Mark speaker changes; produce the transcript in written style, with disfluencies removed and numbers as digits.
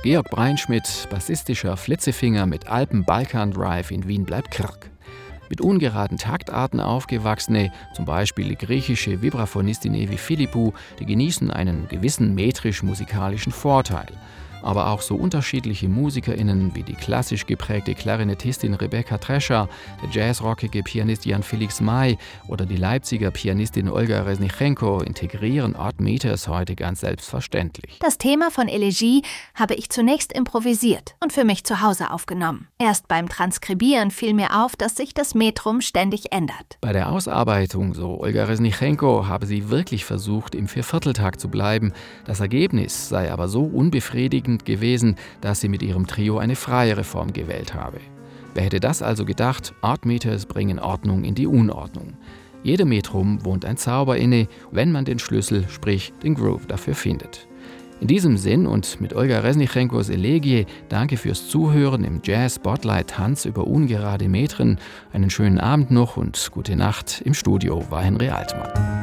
Speaker 1: Georg Breinschmidt, bassistischer Flitzefinger mit Alpen-Balkan-Drive in Wien bleibt Kirk. Mit ungeraden Taktarten aufgewachsene, zum Beispiel die griechische Vibraphonistin Evi Philippou, die genießen einen gewissen metrisch-musikalischen Vorteil. Aber auch so unterschiedliche MusikerInnen wie die klassisch geprägte Klarinettistin Rebecca Trescher, der jazzrockige Pianist Jan Felix May oder die Leipziger Pianistin Olga Resnichenko integrieren Odd Meters heute ganz selbstverständlich.
Speaker 2: Das Thema von Elegie habe ich zunächst improvisiert und für mich zu Hause aufgenommen. Erst beim Transkribieren fiel mir auf, dass sich das Metrum ständig ändert.
Speaker 1: Bei der Ausarbeitung, so Olga Resnichenko, habe sie wirklich versucht, im Viervierteltakt zu bleiben. Das Ergebnis sei aber so unbefriedigend gewesen, dass sie mit ihrem Trio eine freiere Form gewählt habe. Wer hätte das also gedacht? Odd Meters bringen Ordnung in die Unordnung. Jedem Metrum wohnt ein Zauber inne, wenn man den Schlüssel, sprich den Groove, dafür findet. In diesem Sinn und mit Olga Resnichenkos Elegie, danke fürs Zuhören im Jazz Spotlight Tanz über ungerade Metren. Einen schönen Abend noch und gute Nacht. Im Studio war Henry Altmann.